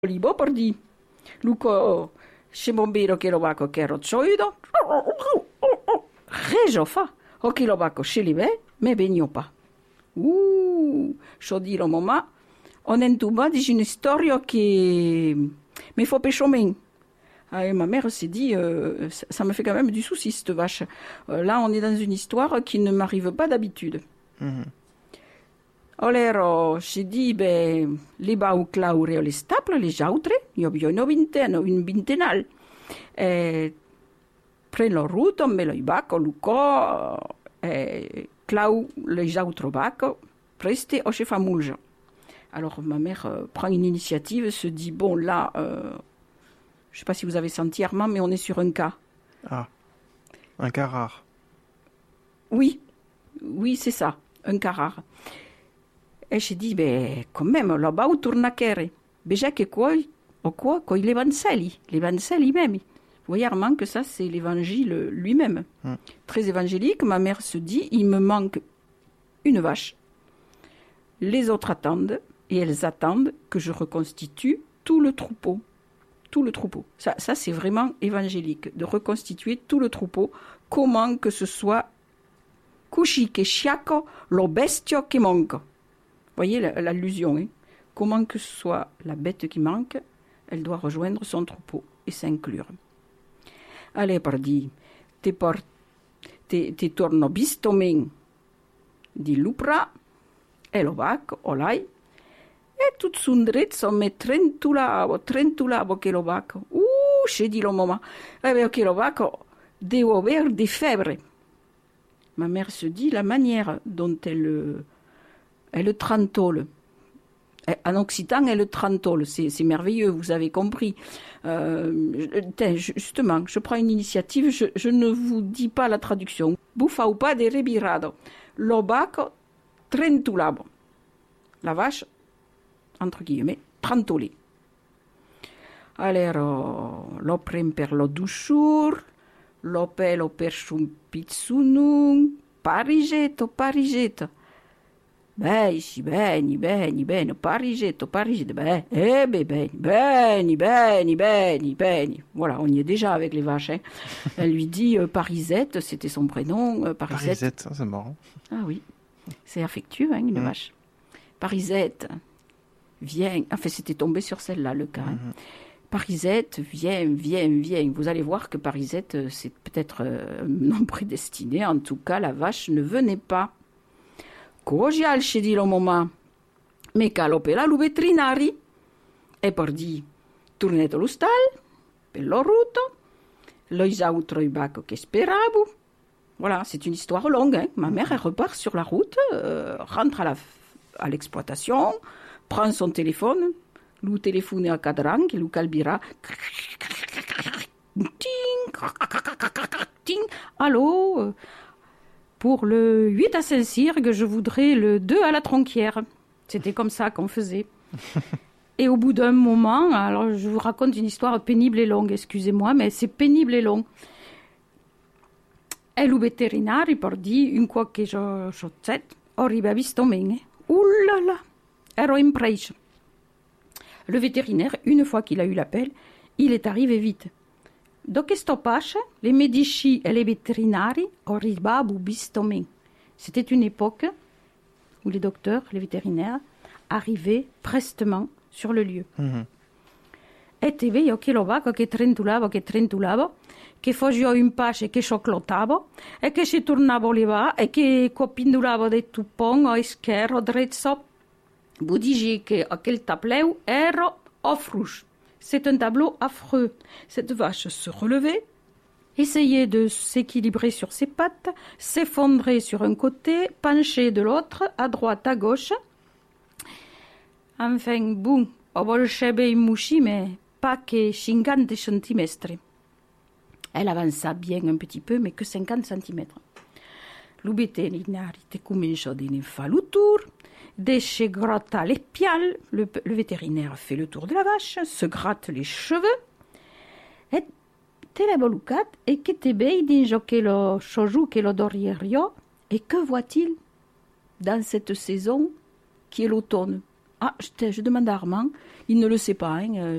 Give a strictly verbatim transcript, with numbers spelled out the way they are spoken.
Libo pordi. Luco se bombero che lo vaco che rozzoido. Rejo fa. O che lo vaco chez les mais begno pas. Ouh, je dis le moment. On est tout bas d'une histoire qui mais faut pas chemin. Ah, et ma mère s'est dit, euh, ça, ça me fait quand même du souci cette vache. Euh, là, on est dans une histoire qui ne m'arrive pas d'habitude. Mm-hmm. Allora, si dit, ben, li bau claure le staple, les autres, io ho una vintena, un vintennal. E prendo la route, me lo bacco, luco, e clau les autres bacco, preste o se fa mulge. Alors, ma mère euh, prend une initiative, se dit, bon, là, euh, je ne sais pas si vous avez senti, Armand, mais on est sur un cas. Ah, un cas rare. Oui, oui, c'est ça, un cas rare. Et je dis, ben, quand même, là-bas, on tourne à Kere. Déjà que quoi, ou quoi, quoi, l'évangile, l'évangile même. Vous voyez, Armand, que ça, c'est l'évangile lui-même. Hum. Très évangélique, ma mère se dit, il me manque une vache. Les autres attendent, et elles attendent que je reconstitue tout le troupeau. Tout le troupeau. Ça, ça c'est vraiment évangélique, de reconstituer tout le troupeau, comment que ce soit cusci che sciacco lo bestio che manca. Vous voyez l'allusion, hein? Comment que ce soit la bête qui manque, elle doit rejoindre son troupeau et s'inclure. Allez, pardi, te porte, te, te torno bistomen di lupra, e lo vac, olai, e tout sundrezzo me trentulavo, trentulavo che lo vac. Uh, c'è di lo mama, eh bien, che lo vac, devo aver des fèvres. Ma mère se dit la manière dont elle... Elle trantole. En occitan, elle trantole. C'est, c'est merveilleux, vous avez compris. Euh, justement, je prends une initiative, je, je ne vous dis pas la traduction. Buffa ou pas de rebirado. L'obaco trentulabo. La vache, entre guillemets, trantolé. Alors, lo prem per lo dushur, lo pelo per un pizzunung, parigetto, parigetto. Beni, beni, beni, beni, parigetto, parigetto, beh, eh, beh, beni, beni, beni, beni, beni. Voilà, on y est déjà avec les vaches. Hein. Elle lui dit euh, Parisette, c'était son prénom. Euh, Parisette, Parisette, c'est marrant. Ah oui, c'est affectueux, hein, une mmh. vache. Parisette, viens. Enfin, c'était tombé sur celle-là, le cas. Hein. Mmh. Parisette, viens, viens, viens. Vous allez voir que Parisette, c'est peut-être euh, un nom prédestiné. En tout cas, la vache ne venait pas. Così al di lo mamma, me calopela lu veterinari, e per di tornato lo stal, per lo ruto, lo isautro i bacco che speravo. Voilà, c'est une histoire longue. Hein. Ma mère, elle repart sur la route, euh, rentre à, la, à l'exploitation, prend son téléphone, lui téléphone à cadran, qui lui calbira. Ting, ting, allô. Pour le huit à Saint-Cyrgue, je voudrais le deux à la Tronquière. C'était comme ça qu'on faisait. Et au bout d'un moment, alors je vous raconte une histoire pénible et longue, excusez-moi, mais c'est pénible et long. E lo veterinari per di un qualche sciochet arriva visto mene. Ouh là là, ero in prece. Le vétérinaire, une fois qu'il a eu l'appel, il est arrivé vite. Do questo pace, les medici et les veterinari arrivavano bistomen. C'était une époque où les docteurs, les vétérinaires, arrivaient prestement sur le lieu. Mm-hmm. E te veio che lo vaco che trentulavo, che trentulavo, che facevo in pace, che cioccoltavo, e che si tornavo lì e che copindulavo del tuppon o scherro drezzo. Vous disiez che aquel tableu ero offrouche. C'est un tableau affreux. Cette vache se relevait, essayait de s'équilibrer sur ses pattes, s'effondrait sur un côté, penchait de l'autre, à droite, à gauche. Enfin, bon, voleva i musci, mais pas que cinquante centimètres. Elle avança bien un petit peu, mais que cinquante centimètres. Lo veterinari te cominciò di ne fa lo tour, se gratta les piales, le, le vétérinaire fait le tour de la vache, se gratte les cheveux, et te la volucat, et que te bei dinjo che lo choju che lo dorierio, et que voit-il dans cette saison qui est l'automne? Ah, je, je demande à Armand, il ne le sait pas, hein,